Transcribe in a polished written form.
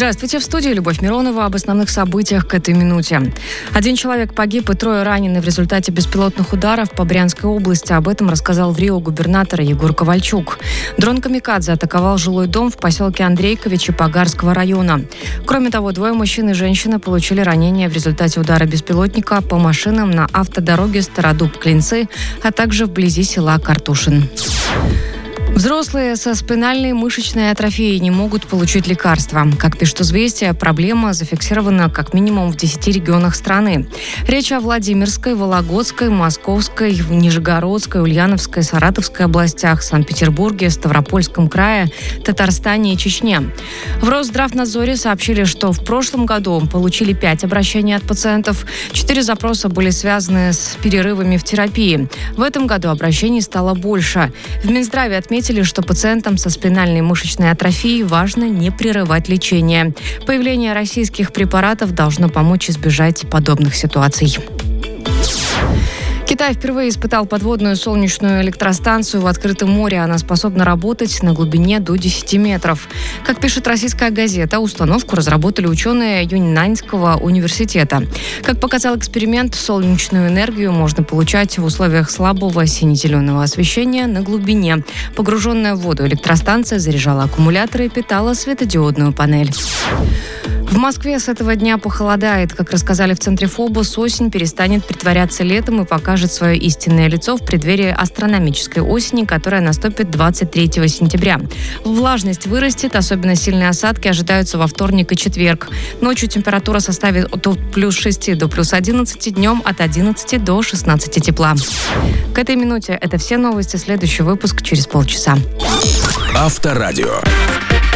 Здравствуйте, в студии Любовь Миронова. Об основных событиях к этой минуте. 1 человек погиб и 3 ранены в результате беспилотных ударов по Брянской области. Об этом рассказал в Рио губернатор Егор Ковальчук. Дрон «Камикадзе» атаковал жилой дом в поселке Андрейковичи Чапагарского района. Кроме того, 2 мужчин и женщина получили ранения в результате удара беспилотника по машинам на автодороге Стародуб-Клинцы, а также вблизи села Картушин. Взрослые со спинальной мышечной атрофией не могут получить лекарства. Как пишет «Известия», проблема зафиксирована как минимум в 10 регионах страны. Речь о Владимирской, Вологодской, Московской, Нижегородской, Ульяновской, Саратовской областях, Санкт-Петербурге, Ставропольском крае, Татарстане и Чечне. В Росздравнадзоре сообщили, что в прошлом году получили 5 обращений от пациентов. 4 запроса были связаны с перерывами в терапии. В этом году обращений стало больше. В Минздраве отметили, что пациентам со спинальной мышечной атрофией важно не прерывать лечение. Появление российских препаратов должно помочь избежать подобных ситуаций. Китай впервые испытал подводную солнечную электростанцию в открытом море. Она способна работать на глубине до 10 метров. Как пишет российская газета, установку разработали ученые Юньнаньского университета. Как показал эксперимент, солнечную энергию можно получать в условиях слабого сине-зеленого освещения на глубине. Погруженная в воду электростанция заряжала аккумуляторы и питала светодиодную панель. В Москве с этого дня похолодает. Как рассказали в Центре ФОБОС, осень перестанет притворяться летом и покажет свое истинное лицо в преддверии астрономической осени, которая наступит 23 сентября. Влажность вырастет, особенно сильные осадки ожидаются во вторник и четверг. Ночью температура составит от плюс 6 до плюс 11, днем от 11 до 16 тепла. К этой минуте это все новости. Следующий выпуск через полчаса. Авторадио.